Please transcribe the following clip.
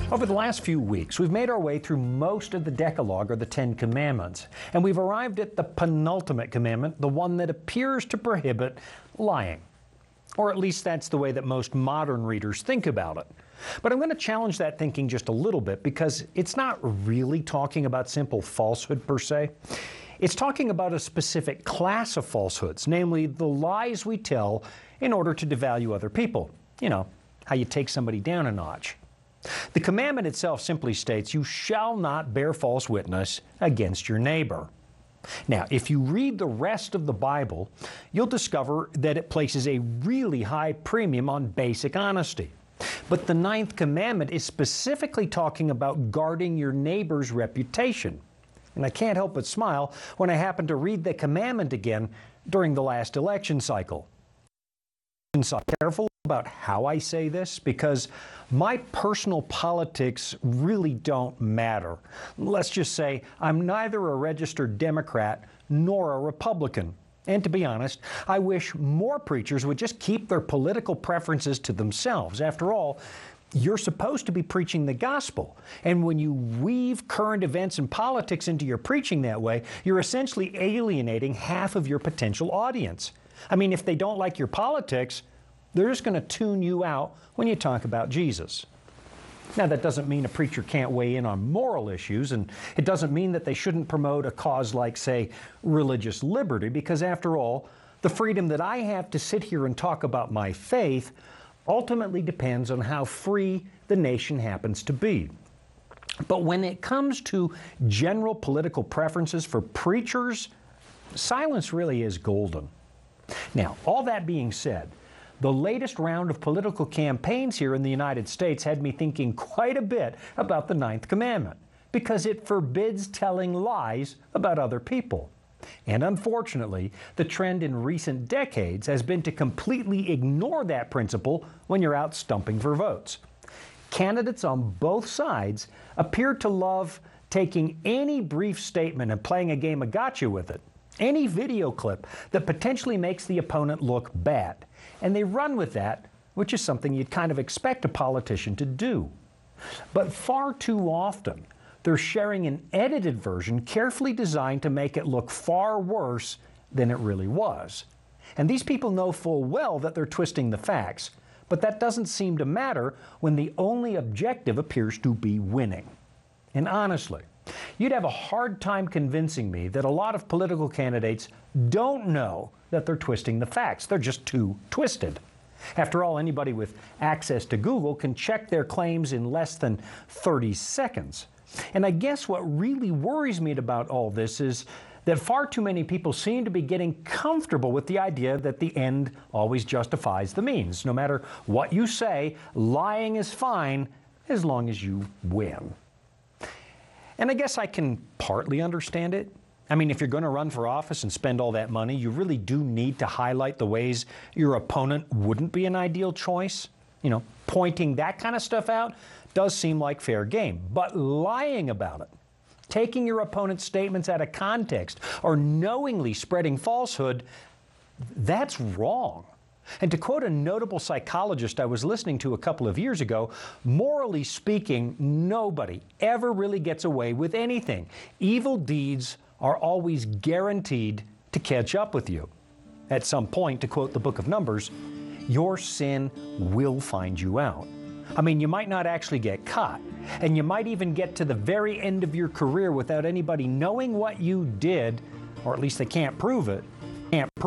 Over the last few weeks, we've made our way through most of the Decalogue, or the Ten Commandments, and we've arrived at the penultimate commandment, the one that appears to prohibit lying. Or at least that's the way that most modern readers think about it. But I'm going to challenge that thinking just a little bit, because it's not really talking about simple falsehood per se. It's talking about a specific class of falsehoods, namely the lies we tell in order to devalue other people. You know, how you take somebody down a notch. The commandment itself simply states, "You shall not bear false witness against your neighbor." Now, if you read the rest of the Bible, you'll discover that it places a really high premium on basic honesty. But the ninth commandment is specifically talking about guarding your neighbor's reputation. And I can't help but smile when I happen to read the commandment again during the last election cycle. So careful about how I say this, because my personal politics really don't matter. Let's just say I'm neither a registered Democrat nor a Republican. And to be honest, I wish more preachers would just keep their political preferences to themselves. After all, you're supposed to be preaching the gospel. And when you weave current events and politics into your preaching that way, you're essentially alienating half of your potential audience. I mean, if they don't like your politics, they're just going to tune you out when you talk about Jesus. Now, that doesn't mean a preacher can't weigh in on moral issues, and it doesn't mean that they shouldn't promote a cause like, say, religious liberty, because after all, the freedom that I have to sit here and talk about my faith ultimately depends on how free the nation happens to be. But when it comes to general political preferences for preachers, silence really is golden. Now, all that being said, the latest round of political campaigns here in the United States had me thinking quite a bit about the ninth commandment, because it forbids telling lies about other people. And unfortunately, the trend in recent decades has been to completely ignore that principle when you're out stumping for votes. Candidates on both sides appear to love taking any brief statement and playing a game of gotcha with it. Any video clip that potentially makes the opponent look bad. And they run with that, which is something you'd kind of expect a politician to do. But far too often, they're sharing an edited version carefully designed to make it look far worse than it really was. And these people know full well that they're twisting the facts, but that doesn't seem to matter when the only objective appears to be winning. And honestly, you'd have a hard time convincing me that a lot of political candidates don't know that they're twisting the facts. They're just too twisted. After all, anybody with access to Google can check their claims in less than 30 seconds. And I guess what really worries me about all this is that far too many people seem to be getting comfortable with the idea that the end always justifies the means. No matter what you say, lying is fine as long as you win. And I guess I can partly understand it. I mean, if you're going to run for office and spend all that money, you really do need to highlight the ways your opponent wouldn't be an ideal choice. You know, pointing that kind of stuff out does seem like fair game. But lying about it, taking your opponent's statements out of context, or knowingly spreading falsehood, that's wrong. And to quote a notable psychologist I was listening to a couple of years ago, morally speaking, nobody ever really gets away with anything. Evil deeds are always guaranteed to catch up with you. At some point, to quote the book of Numbers, your sin will find you out. I mean, you might not actually get caught, and you might even get to the very end of your career without anybody knowing what you did, or at least they can't prove it.